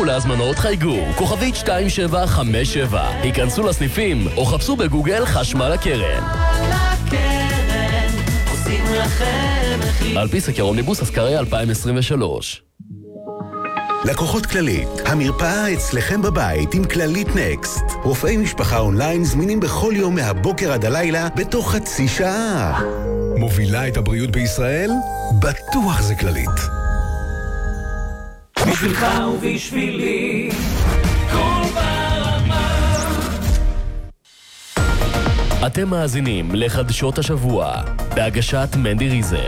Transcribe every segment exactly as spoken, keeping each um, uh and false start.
להזמנות חייגו, כוכבית שתיים שבע חמש שבע. היכנסו לסניפים או חפשו בגוגל חשמל הקרן. על פי סקר אומניבוס אסקריה אלפיים עשרים ושלוש. לקוחות כללית, המרפאה אצלכם בבית עם כללית נקסט. רופאי משפחה אונליין זמינים בכל יום מהבוקר עד הלילה בתוך חצי שעה. מובילה את הבריאות בישראל? בטוח זה כללית. בשבילך ובשבילי כל ברמה. אתם מאזינים לחדשות השבוע בהגשת מנדי ריזל.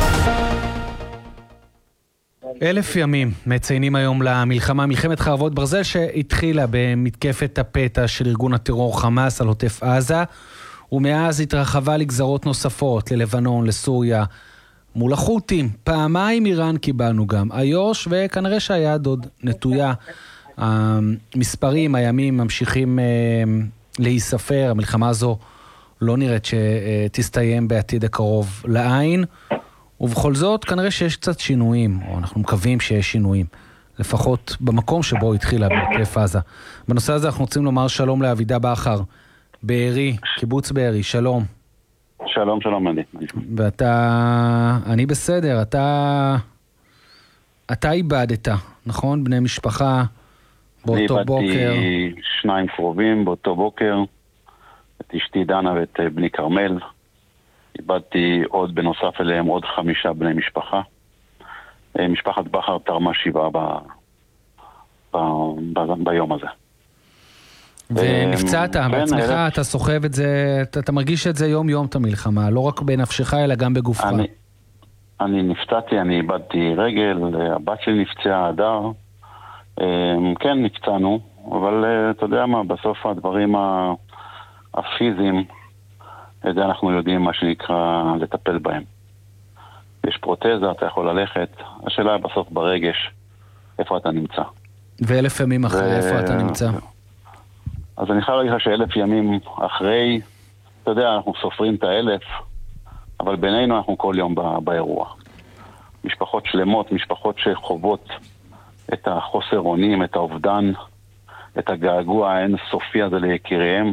אלף ימים מציינים היום למלחמה, מלחמת חרבות ברזל שהתחילה במתקפת הפתע של ארגון הטרור חמאס על עוטף עזה, ומאז התרחבה לגזרות נוספות, ללבנון, לסוריה, מול החות'ים. פעמיים איראן קיבלנו גם, איו"ש, וכנראה שהיד עוד נטויה. המספרים, הימים ממשיכים להיספר, המלחמה הזו לא נראית שתסתיים בעתיד הקרוב לעין, ובכל זאת כנראה שיש קצת שינויים, או אנחנו מקווים שיש שינויים, לפחות במקום שבו התחילה בעוטף עזה. בנושא הזה אנחנו רוצים לומר שלום לאבידה בכר, בארי, קיבוץ בארי, שלום. שלום, שלום מנדי. ואתה, אני בסדר, אתה, אתה איבדת, נכון? בני משפחה באותו בוקר. אני איבדתי שניים קרובים באותו בוקר, את אשתי דנה ואת בני קרמל. איבדתי עוד בנוסף אליהם עוד חמישה בני משפחה. משפחת בכר תרמה שבעה ב... ב... ב... ביום הזה. ונפצעת בעצמך, אתה סוחב את זה, אתה, אתה מרגיש את זה יום יום את המלחמה, לא רק בנפשך אלא גם בגופך. אני, אני נפצעתי, אני איבדתי רגל, הבת שלי נפצעה, הדר. כן, נפצענו, אבל אתה יודע מה, בסוף הדברים הפיזיים, את זה אנחנו יודעים מה שנקרא לטפל בהם. יש פרוטזה, אתה יכול ללכת, השאלה היא בסוף ברגש, איפה אתה נמצא. ואלף ימים אחרי, ו... איפה אתה נמצא? אז אני חייב להגיד לך שאלף ימים אחרי, אתה יודע, אנחנו סופרים את האלף, אבל בינינו אנחנו כל יום בא, באירוע. משפחות שלמות, משפחות שחוות את החוסר אונים, את האובדן, את הגעגוע האינסופי הזה ליקיריהם,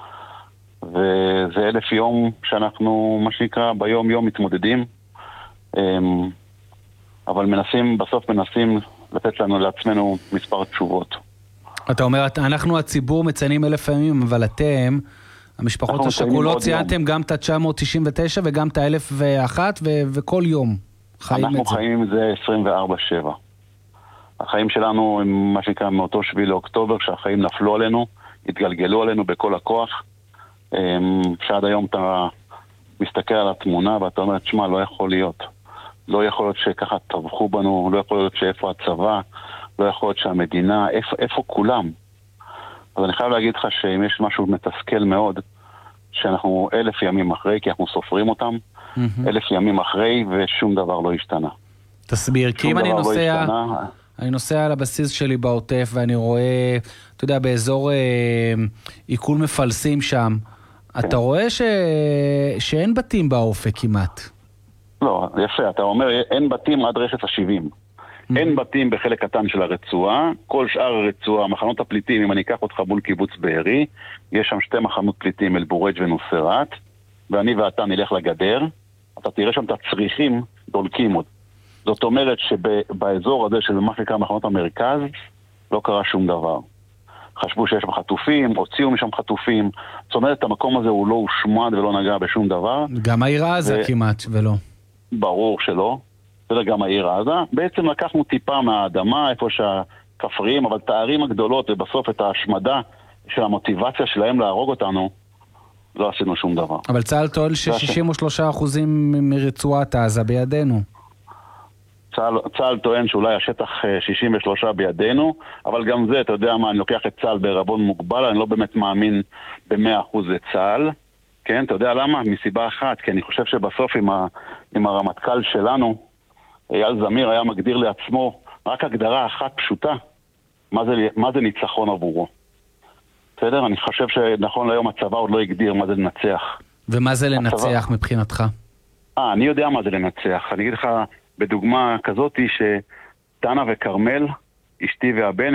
וזה אלף יום שאנחנו, מה שנקרא, ביום יום מתמודדים, אבל מנסים, בסוף מנסים לתת לנו לעצמנו מספר תשובות. אתה אומר, אנחנו הציבור מציינים אלף ימים, אבל אתם, המשפחות השכולות, ציינתם גם את ה-תשע מאות תשעים ותשע וגם את ה-אלף ואחת, וכל יום חיים את זה. אנחנו חיים עם זה עשרים וארבע שבע. החיים שלנו הם מה שנקרא מאותו שביעי לאוקטובר, שהחיים נפלו עלינו, התגלגלו עלינו בכל הכוח, שעד היום אתה מסתכל על התמונה ואתה אומר, תשמע, לא יכול להיות. לא יכול להיות שככה טבחו בנו, לא יכול להיות שאיפה הצבא, לא יכול להיות שהמדינה, איפה, איפה כולם? אז אני חייב להגיד לך שאם יש משהו מתסכל מאוד, שאנחנו אלף ימים אחרי, כי אנחנו סופרים אותם, mm-hmm. אלף ימים אחרי ושום דבר לא השתנה. תסביר, כי אם אני נוסע, לא אני נוסע על הבסיס שלי בעוטף ואני רואה, אתה יודע, באזור אה, עיכול מפלסים שם, כן. אתה רואה ש... שאין בתים באופק כמעט. לא, יפה, אתה אומר אין בתים עד רכס ה-שבעים. Mm-hmm. אין בתים בחלק קטן של הרצועה, כל שאר הרצועה, מחנות הפליטים, אם אני אקח אותך מול קיבוץ בארי, יש שם שתי מחנות פליטים, אל-בורג' ונוסרת, ואני ואתה נלך לגדר, אתה תראה שם את הצריחים, דולקים עוד. זאת אומרת שבאזור הזה, שזה מה שנקרא מחנות המרכז, לא קרה שום דבר. חשבו שיש שם חטופים, הוציאו משם חטופים, זאת אומרת, המקום הזה הוא לא הושמד ולא נגע בשום דבר. גם העיר עזה ו... כמעט ולא. ברור שלא. זה גם העיר עזה. בעצם לקחנו טיפה מהאדמה, איפה שהכפריים, אבל את הערים הגדולות ובסוף את ההשמדה של המוטיבציה שלהם להרוג אותנו, לא עשינו שום דבר. אבל צה"ל טוען ש-שישים ושלושה אחוזים מרצועת עזה בידינו. צה"ל, צה"ל טוען שאולי השטח שישים ושלושה בידינו, אבל גם זה, אתה יודע מה, אני לוקח את צה"ל בערבון מוגבל, אני לא באמת מאמין ב-מאה אחוז לצה"ל. כן, אתה יודע למה? מסיבה אחת, כי אני חושב שבסוף עם, ה, עם הרמטכ"ל שלנו, אייל זמיר היה מגדיר לעצמו רק הגדרה אחת פשוטה, מה זה, מה זה ניצחון עבורו. בסדר? אני חושב שנכון להיום הצבא עוד לא הגדיר מה זה לנצח. ומה זה לנצח הצבא... מבחינתך? אה, אני יודע מה זה לנצח. אני אגיד לך בדוגמה כזאת שדנה וקרמל, אשתי והבן,